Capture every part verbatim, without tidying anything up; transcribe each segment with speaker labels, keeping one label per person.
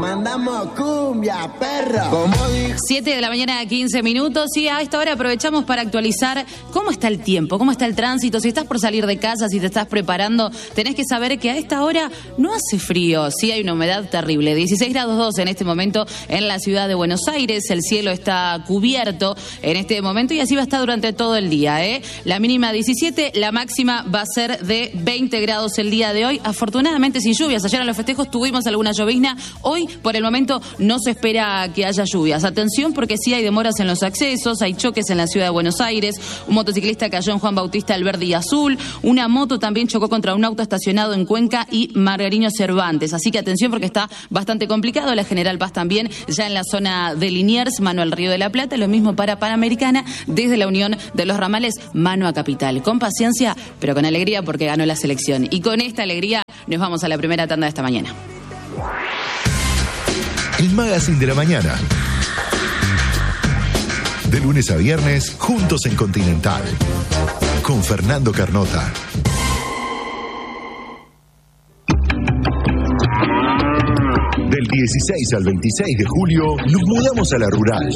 Speaker 1: mandamos cumbia, perro.
Speaker 2: siete de la mañana, quince minutos, y a esta hora aprovechamos para actualizar cómo está el tiempo, cómo está el tránsito. Si estás por salir de casa, si te estás preparando, tenés que saber que a esta hora no hace frío, sí hay una humedad terrible. dieciséis grados dos en este momento en la ciudad de Buenos Aires, el cielo está cubierto en este momento y así va a estar durante todo el día, ¿eh? La mínima diecisiete, la máxima va a ser de veinte grados el día de hoy, afortunadamente sin lluvias. Ayer en los festejos tuvimos alguna llovizna, hoy por el momento no se espera que haya lluvias. Atención porque sí hay demoras en los accesos, hay choques en la ciudad de Buenos Aires, un motociclista cayó en Juan Bautista al Verde y Azul, una moto también chocó contra un auto estacionado en Cuenca y Margariño Cervantes, así que atención porque está bastante complicado. La General Paz también, ya en la zona de Liniers, mano al Río de la Plata, lo mismo para Panamericana, desde la Unión de los Ramales, mano a Capital. Con paciencia, pero con alegría porque ganó la selección. Y con esta alegría nos vamos a la primera tanda de esta mañana.
Speaker 3: El Magazine de la Mañana. De lunes a viernes, juntos en Continental. Con Fernando Carnota. Del dieciséis al veintiséis de julio, nos mudamos a la Rural.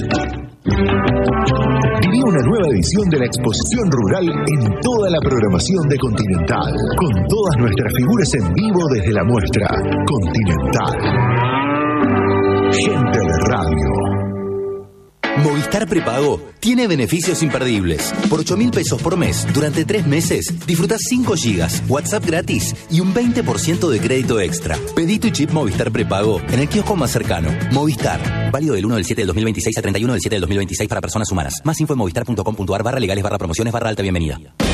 Speaker 3: Viví una nueva edición de la Exposición Rural en toda la programación de Continental, con todas nuestras figuras en vivo desde la muestra. Continental. Gente de radio.
Speaker 4: Movistar Prepago tiene beneficios imperdibles. Por ocho mil pesos por mes, durante tres meses, disfrutás cinco gigas, WhatsApp gratis y un veinte por ciento de crédito extra. Pedí tu chip Movistar Prepago en el kiosco más cercano. Movistar. Válido del uno del siete del dos mil veintiséis al treinta y uno del siete del dos mil veintiséis para personas humanas. Más info en movistar punto com punto ar barra legales barra promociones barra alta bienvenida.